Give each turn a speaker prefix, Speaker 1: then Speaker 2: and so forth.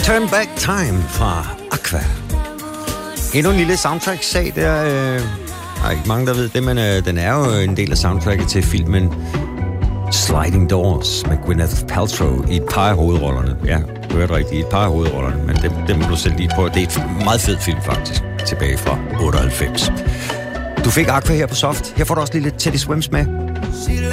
Speaker 1: Turn Back Time fra Aqua. Endnu en lille soundtrack-sag der. Der er ikke mange, der ved det, men den er jo en del af soundtracket til filmen Sliding Doors med Gwyneth Paltrow i et par af hovedrollerne. Ja, du hørte rigtigt, i et par af hovedrollerne, men dem må du selv lige prøve. Det er et meget fed film faktisk, tilbage fra 98. Du fik Aqua her på Soft. Her får du også lige lidt Teddy Swims med.